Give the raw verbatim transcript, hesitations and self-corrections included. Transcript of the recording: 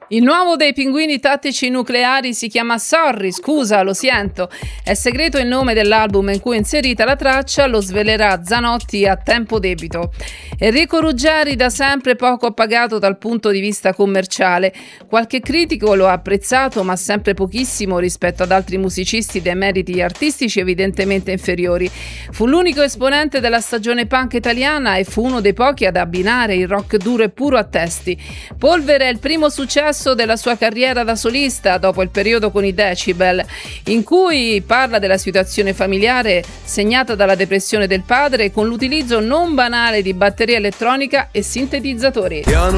Il nuovo dei Pinguini Tattici Nucleari si chiama Sorry, scusa, lo sento. È segreto il nome dell'album in cui è inserita la traccia, lo svelerà Zanotti a tempo debito. Enrico Ruggeri da sempre poco appagato dal punto di vista commerciale. Qualche critico lo ha apprezzato, ma sempre pochissimo rispetto ad altri musicisti dai meriti artistici evidentemente inferiori. Fu l'unico esponente della stagione punk italiana e fu uno dei pochi ad abbinare il rock duro e puro a testi. Polvere è il primo successo della sua carriera da solista dopo il periodo con i Decibel, in cui parla della situazione familiare segnata dalla depressione del padre con l'utilizzo non banale di batteria elettronica e sintetizzatori.